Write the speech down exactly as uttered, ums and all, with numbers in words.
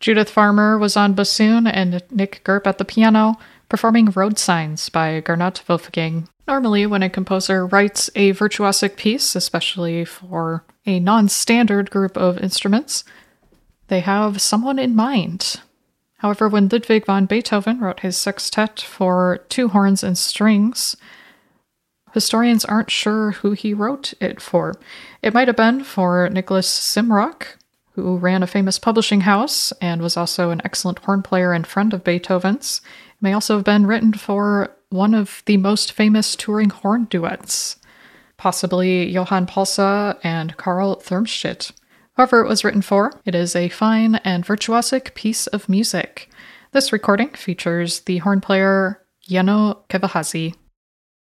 Judith Farmer was on bassoon and Nick Gerb at the piano, performing Road Signs by Gernot Wolfgang. Normally, when a composer writes a virtuosic piece, especially for a non-standard group of instruments, they have someone in mind. However, when Ludwig van Beethoven wrote his sextet for two horns and strings, historians aren't sure who he wrote it for. It might have been for Nicholas Simrock, who ran a famous publishing house and was also an excellent horn player and friend of Beethoven's. It may also have been written for one of the most famous touring horn duets, possibly Johann Palsa and Karl Thurmstedt. Whoever it was written for, it is a fine and virtuosic piece of music. This recording features the horn player Jenno Kevahazy.